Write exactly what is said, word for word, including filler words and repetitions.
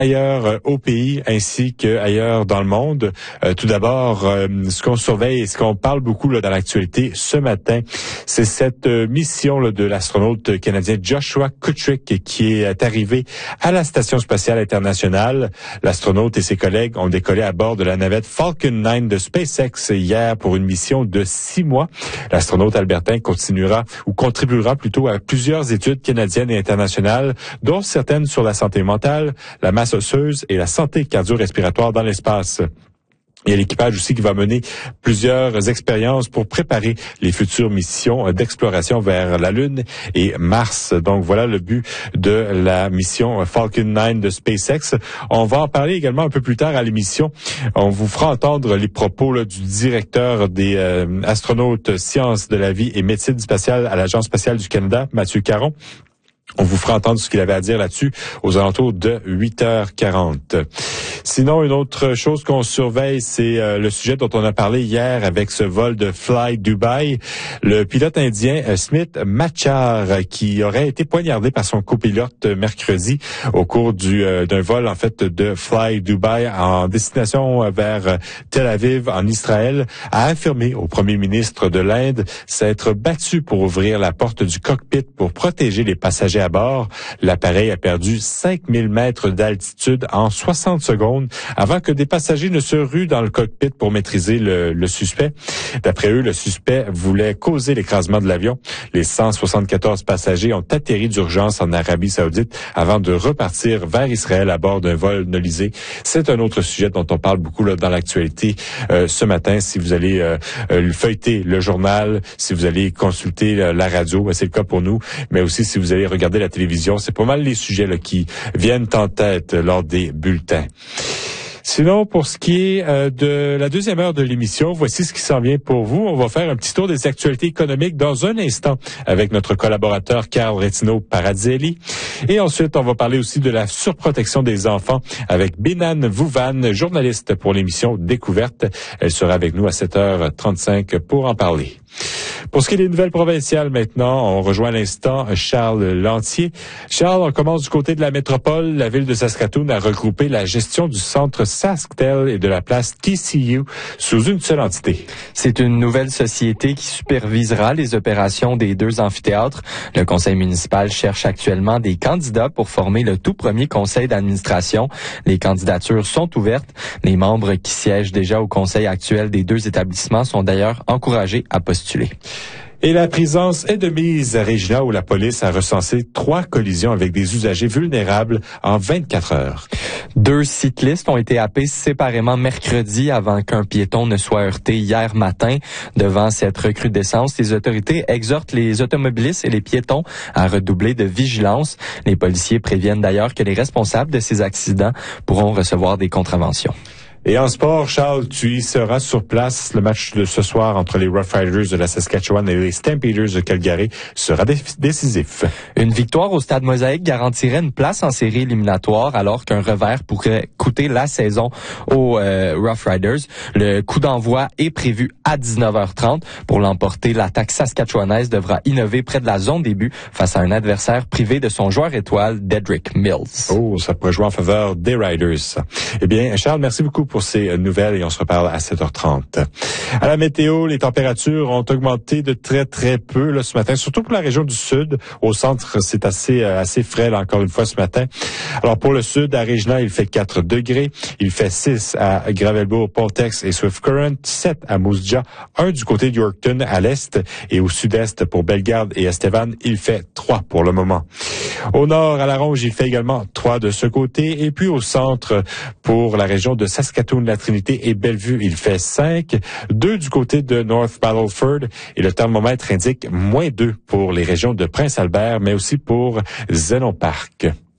ailleurs euh, au pays ainsi qu'ailleurs dans le monde. Euh, tout d'abord, euh, ce qu'on surveille et ce qu'on parle beaucoup là, dans l'actualité ce matin, c'est cette euh, mission là, de l'astronaute canadien Joshua Kutrick qui est arrivé à la Station spatiale internationale. L'astronaute et ses collègues ont décollé à bord de la navette Falcon neuf de SpaceX hier pour une mission de six mois. L'astronaute albertain continuera ou contribuera plutôt à plusieurs études canadiennes et internationales, dont certaines sur la santé mentale, la masse osseuse et la santé cardio-respiratoire dans l'espace. Il y a l'équipage aussi qui va mener plusieurs expériences pour préparer les futures missions d'exploration vers la Lune et Mars. Donc voilà le but de la mission Falcon neuf de SpaceX. On va en parler également un peu plus tard à l'émission. On vous fera entendre les propos là, du directeur des euh, astronautes sciences de la vie et médecine spatiale à l'Agence spatiale du Canada, Mathieu Caron. On vous fera entendre ce qu'il avait à dire là-dessus aux alentours de huit heures quarante. Sinon, une autre chose qu'on surveille, c'est euh, le sujet dont on a parlé hier avec ce vol de Fly Dubai. Le pilote indien euh, Smith Machar, qui aurait été poignardé par son copilote euh, mercredi au cours du euh, d'un vol en fait de Fly Dubai en destination euh, vers euh, Tel Aviv en Israël, a affirmé au premier ministre de l'Inde s'être battu pour ouvrir la porte du cockpit pour protéger les passagers à bord. L'appareil a perdu cinq mille mètres d'altitude en soixante secondes avant que des passagers ne se ruent dans le cockpit pour maîtriser le, le suspect. D'après eux, le suspect voulait causer l'écrasement de l'avion. Les cent soixante-quatorze passagers ont atterri d'urgence en Arabie Saoudite avant de repartir vers Israël à bord d'un vol nolisé. C'est un autre sujet dont on parle beaucoup là, dans l'actualité euh, ce matin. Si vous allez euh, euh, feuilleter le journal, si vous allez consulter euh, la radio, ben, c'est le cas pour nous, mais aussi si vous allez regarder la télévision, c'est pas mal les sujets là, qui viennent en tête lors des bulletins. Sinon, pour ce qui est euh, de la deuxième heure de l'émission, voici ce qui s'en vient pour vous. On va faire un petit tour des actualités économiques dans un instant avec notre collaborateur Carl Retino-Paradzelli. Et ensuite, on va parler aussi de la surprotection des enfants avec Binan Vouvan, journaliste pour l'émission Découverte. Elle sera avec nous à sept heures trente-cinq pour en parler. Pour ce qui est des nouvelles provinciales maintenant, on rejoint à l'instant Charles Lantier. Charles, on commence du côté de la métropole. La ville de Saskatoon a regroupé la gestion du centre SaskTel et de la place T C U sous une seule entité. C'est une nouvelle société qui supervisera les opérations des deux amphithéâtres. Le conseil municipal cherche actuellement des candidats pour former le tout premier conseil d'administration. Les candidatures sont ouvertes. Les membres qui siègent déjà au conseil actuel des deux établissements sont d'ailleurs encouragés à postuler. Et la présence est de mise à Regina où la police a recensé trois collisions avec des usagers vulnérables en vingt-quatre heures. Deux cyclistes ont été happés séparément mercredi avant qu'un piéton ne soit heurté hier matin. Devant cette recrudescence, les autorités exhortent les automobilistes et les piétons à redoubler de vigilance. Les policiers préviennent d'ailleurs que les responsables de ces accidents pourront recevoir des contraventions. Et en sport, Charles, tu y seras sur place. Le match de ce soir entre les Rough Riders de la Saskatchewan et les Stampeders de Calgary sera dé- décisif. Une victoire au Stade Mosaïque garantirait une place en série éliminatoire alors qu'un revers pourrait coûter la saison aux euh, Rough Riders. Le coup d'envoi est prévu à dix-neuf heures trente. Pour l'emporter, l'attaque saskatchewanaise devra innover près de la zone début face à un adversaire privé de son joueur étoile, Dedrick Mills. Oh, ça pourrait jouer en faveur des Riders. Eh bien, Charles, merci beaucoup pour ces nouvelles et on se reparle à sept heures trente. À la météo, les températures ont augmenté de très très peu là, ce matin, surtout pour la région du sud. Au centre, c'est assez assez frais là, encore une fois ce matin. Alors pour le sud, à Regina, il fait quatre degrés. Il fait six à Gravelbourg, Pontex et Swift Current, sept à Moose Jaw, un du côté de Yorkton à l'est et au sud-est pour Bellegarde et Estevan, il fait trois pour le moment. Au nord, à la Ronge, il fait également trois de ce côté et puis au centre, pour la région de Saskatoon, la Trinité et Bellevue, il fait cinq. deux du côté de North Battleford et le thermomètre indique moins deux pour les régions de Prince-Albert, mais aussi pour Zénon Park.